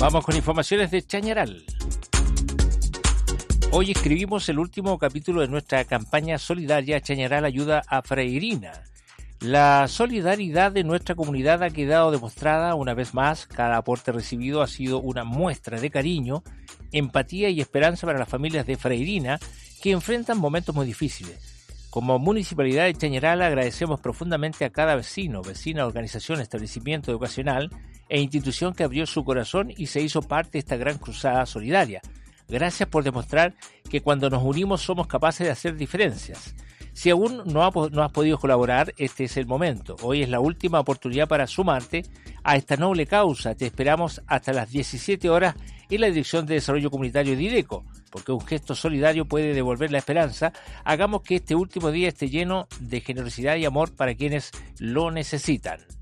Vamos con informaciones de Chañaral. Hoy escribimos el último capítulo de nuestra campaña solidaria Chañaral Ayuda a Freirina. La solidaridad de nuestra comunidad ha quedado demostrada una vez más. Cada aporte recibido ha sido una muestra de cariño, empatía y esperanza para las familias de Freirina que enfrentan momentos muy difíciles. Como Municipalidad de Chañaral agradecemos profundamente a cada vecino, vecina, organización, establecimiento educacional e institución que abrió su corazón y se hizo parte de esta gran cruzada solidaria. Gracias por demostrar que cuando nos unimos somos capaces de hacer diferencias. Si aún no has podido colaborar, este es el momento. Hoy es la última oportunidad para sumarte a esta noble causa. Te esperamos hasta las 17 horas en la Dirección de Desarrollo Comunitario de IDECO, porque un gesto solidario puede devolver la esperanza. Hagamos que este último día esté lleno de generosidad y amor para quienes lo necesitan.